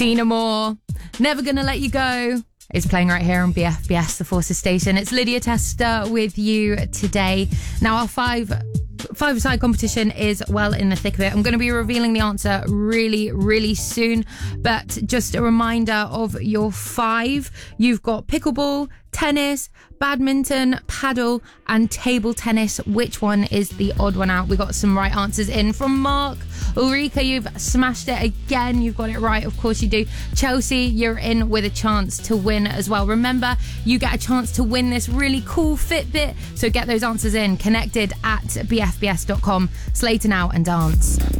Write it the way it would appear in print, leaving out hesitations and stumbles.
Tina Moore, Never Gonna Let You Go, is playing right here on BFBS, the Forces Station. It's Lydia Tester with you today. Now, our five-a-side competition is well in the thick of it. I'm going to be revealing the answer really soon, but just a reminder of your 5. You've got pickleball, tennis, badminton, paddle and table tennis. Which one is the odd one out? We got some right answers in from Mark. Ulrika, you've smashed it again. You've got it right. Of course you do. Chelsea, you're in with a chance to win as well. Remember, you get a chance to win this really cool Fitbit. So get those answers in. Connected at bfbs.com. Slater now and dance.